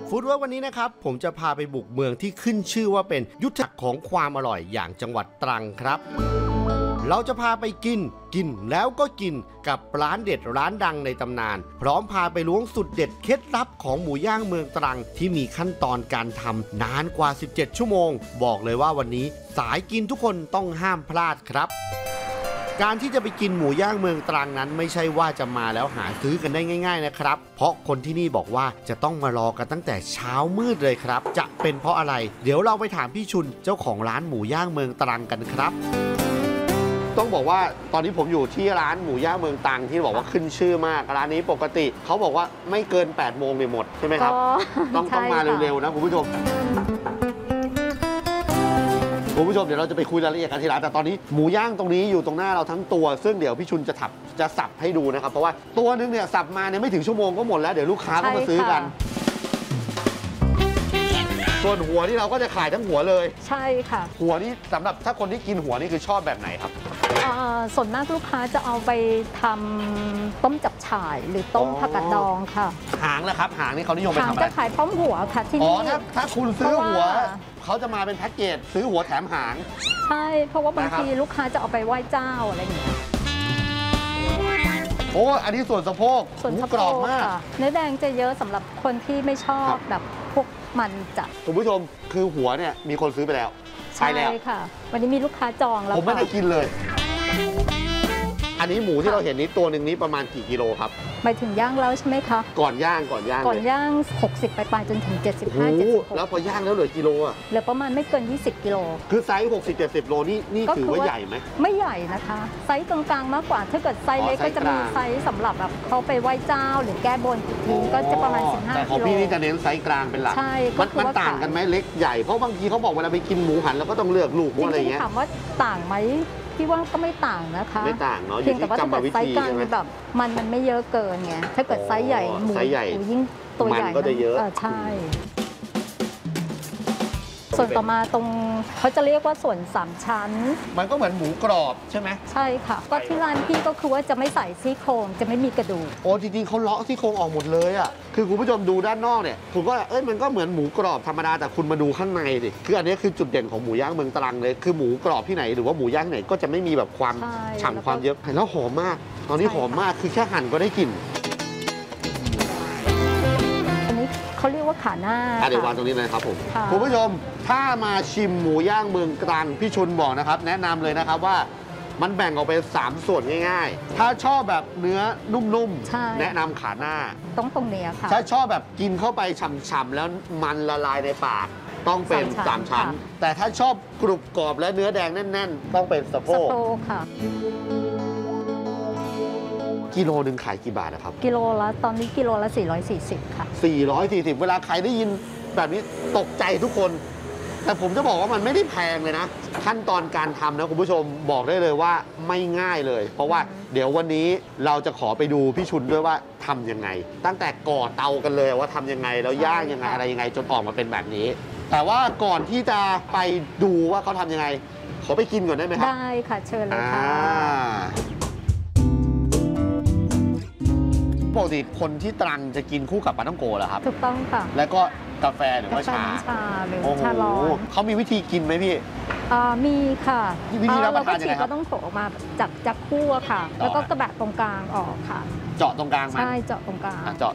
ฟู้ดเวิร์กวันนี้นะครับผมจะพาไปบุกเมืองที่ขึ้นชื่อว่าเป็นยุทธจักรของความอร่อยอย่างจังหวัดตรังครับเราจะพาไปกินแล้วก็กินกับร้านเด็ดร้านดังในตำนานพร้อมพาไปล้วงสุดเด็ดเคล็ดลับของหมูย่างเมืองตรังที่มีขั้นตอนการทำนานกว่า17ชั่วโมงบอกเลยว่าวันนี้สายกินทุกคนต้องห้ามพลาดครับการที่จะไปกินหมูย่างเมืองตรังนั้นไม่ใช่ว่าจะมาแล้วหาซื้อกันได้ง่ายๆนะครับเพราะคนที่นี่บอกว่าจะต้องมารอกันตั้งแต่เช้ามืดเลยครับจะเป็นเพราะอะไรเดี๋ยวเราไปถามพี่ชุนเจ้าของร้านหมูย่างเมืองตรังกันครับต้องบอกว่าตอนนี้ผมอยู่ที่ร้านหมูย่างเมืองตรังที่บอกว่าขึ้นชื่อมากร้านนี้ปกติเขาบอกว่าไม่เกิน8 โมงเนี่ยหมดใช่ไหมครับต้องมาเร็วๆนะคุณผู้ชมเดี๋ยวเราจะไปคุยรายละเอียดกันทีหลังแต่ตอนนี้หมูย่างตรงนี้อยู่ตรงหน้าเราทั้งตัวซึ่งเดี๋ยวพี่ชุนจะสับให้ดูนะครับเพราะว่าตัวนึงเนี่ยสับมาเนี่ยไม่ถึงชั่วโมงก็หมดแล้วเดี๋ยวลูกค้าก็มาซื้อกันส่วนหัวที่เราก็จะขายทั้งหัวเลยใช่ค่ะหัวนี้สำหรับถ้าคนที่กินหัวนี่คือชอบแบบไหนครับส่วนมากลูกค้าจะเอาไปทำต้มจับฉ่ายหรือต้มผักกาดดองค่ะหางแหละครับหางนี่เขานิยมไปทำอะไรจะขายพร้อมหัวค่ะที่นี่ถ้าคุณซื้อหัวเขาจะมาเป็นแพ็กเกจซื้อหัวแถมหางใช่เพราะว่าบางทีลูกค้าจะเอาไปไหว้เจ้าอะไรอย่างเงี้ยโอ้อันนี้ส่วนสะโพกกรอบมากเนื้อแดงจะเยอะสำหรับคนที่ไม่ชอบแบบพวกมันจัดคุณผู้ชมคือหัวเนี่ยมีคนซื้อไปแล้วใช่ค่ะวันนี้มีลูกค้าจองแล้วผมไม่ได้กินเลยอันนี้หมูที่เราเห็นนี้ตัวหนึ่งนี้ประมาณกี่กิโลครับหมายถึงย่างแล้วใช่ไหมคะก่อนย่าง 60ไปจนถึง75-76 แล้วพอย่างแล้วเหลือกิโลอ่ะเหลือประมาณไม่เกิน20กิโลคือไซส์60-70 โลนี่ถือว่าใหญ่ไหมไม่ใหญ่นะคะไซส์กลางๆมากกว่าถ้าเกิดไซส์เล็กก็จะมีไซส์สำหรับแบบเขาไปไหว้เจ้าหรือแก้บนทีก็จะประมาณ15 แต่ของพี่นี่จะเน้นไซส์กลางเป็นหลักใช่มันต่างกันไหมเล็กใหญ่เพราะบางทีเขาบอกเวลาไปกินหมูหันเราก็ต้องเลือกลูกอะไรอย่างเงี้ยถามว่าต่างไหมพี่ว่าก็ไม่ต่างนะคะไม่ต่างเนาะอยู่ที่กรรมวิธีใช่ไหมแบบมันไม่เยอะเกินไงถ้าเกิดไซส์ใหญ่หมูยิ่งตัวใหญ่ก็จะเยอะใช่ส่วนต่อมาตรงเขาจะเรียกว่าส่วน3ชั้นมันก็เหมือนหมูกรอบใช่ไหมใช่ค่ะก็ที่ร้านพี่ก็คือว่าจะไม่ใส่ซี่โครงจะไม่มีกระดูกโอ้จริงๆเขาเลาะซี่โครงออกหมดเลยอ่ะคือคุณผู้ชมดูด้านนอกเนี่ยผมก็มันก็เหมือนหมูกรอบธรรมดาแต่คุณมาดูข้างในดิคืออันนี้คือจุดเด่นของหมูย่างเมืองตรังเลยคือหมูกรอบที่ไหนหรือว่าหมูย่างไหนก็จะไม่มีแบบความฉ่ำความเยอะแล้วหอมมากตอนนี้หอมมากคือแค่หั่นก็ได้กลิ่นเขาเรียกว่าขาหน้าเดี๋ยววางตรงนี้เลยครับผมคุณผู้ชมถ้ามาชิมหมูย่างเมืองตรังพี่ชุนบอกนะครับแนะนำเลยนะครับว่ามันแบ่งออกเป็น3ส่วนง่ายๆถ้าชอบแบบเนื้อนุ่มๆแนะนำขาหน้าตรงเนี้ยค่ะถ้าชอบแบบกินเข้าไปฉ่ำๆแล้วมันละลายในปากต้องเป็น3ชั้นแต่ถ้าชอบกรุบกรอบและเนื้อแดงแน่นๆต้องเป็นสะโพกค่ะกิโลนึงขายกี่บาทนะครับกิโลละตอนนี้กิโลละ440ค่ะ 440เวลาใครได้ยินแบบนี้ตกใจทุกคนแต่ผมจะบอกว่ามันไม่ได้แพงเลยนะขั้นตอนการทำนะคุณผู้ชมบอกได้เลยว่าไม่ง่ายเลยเพราะว่าเดี๋ยววันนี้เราจะขอไปดูพี่ชุนด้วยว่าทำยังไงตั้งแต่ก่อเตากันเลยว่าทำยังไงแล้วย่างยังไงอะไรยังไงจนออกมาเป็นแบบนี้แต่ว่าก่อนที่จะไปดูว่าเขาทำยังไงขอไปกินก่อนได้ไหมครับได้ค่ะเชิญเลยค่ะปกติคนที่ตรังจะกินคู่กับปลาท่องโกเหรอครับถูกต้องค่ะแล้วก็กาแฟหรือว่าชาหรือชาร้อนเขามีวิธีกินไหมพี่มีค่ะวิธีรับประทานยังไงครับก็ต้องโถออกมาจากคั่วค่ะแล้วก็กระแบะตรงกลางออกค่ะเจาะตรงกลางมันใช่เจาะตรงกลางเจาะ